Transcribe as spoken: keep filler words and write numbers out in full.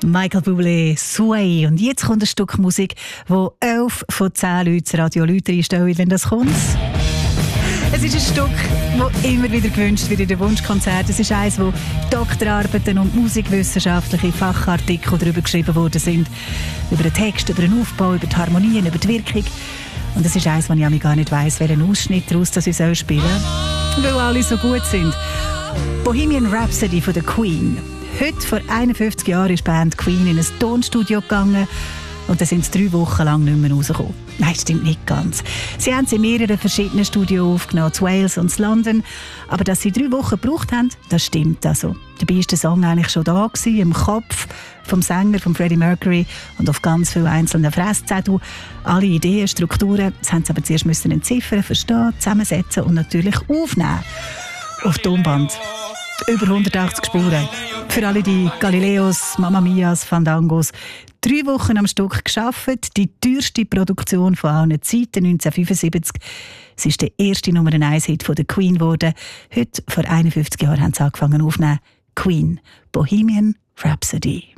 Michael Bublé, Sway. Und jetzt kommt ein Stück Musik, wo elf von zehn Leuten das Radio Leute einstellen, wenn das kommt. Es ist ein Stück, das immer wieder gewünscht wird in den Wunschkonzerten. Es ist eines, wo Doktorarbeiten und musikwissenschaftliche Fachartikel darüber geschrieben worden sind. Über den Text, über den Aufbau, über die Harmonien, über die Wirkung. Und es ist eines, wo ich gar nicht weiss, welchen Ausschnitt daraus das ich spielen soll. Weil alle so gut sind. Bohemian Rhapsody von der Queen. Heute, vor einundfünfzig Jahren, ist die Band Queen in ein Tonstudio gegangen und dann sind sie drei Wochen lang nicht mehr rausgekommen. Nein, stimmt nicht ganz. Sie haben sie in mehreren verschiedenen Studios aufgenommen, in Wales und in London. Aber dass sie drei Wochen gebraucht haben, das stimmt also. Dabei war der Song eigentlich schon da gewesen, im Kopf vom Sänger, von Freddie Mercury und auf ganz vielen einzelnen Fresszetteln. Alle Ideen, Strukturen, das haben sie aber zuerst müssen entziffern, verstehen, zusammensetzen und natürlich aufnehmen. Auf Tonband. Über hundertachtzig Spuren. Für alle die Galileos, Mamma Mias, Fandangos. Drei Wochen am Stück gearbeitet. Die teuerste Produktion von allen Zeiten, neunzehnhundertfünfundsiebzig. Es ist der erste Nummer eins Hit von der Queen geworden. Heute, vor einundfünfzig Jahren, haben sie angefangen aufzunehmen. Queen, Bohemian Rhapsody.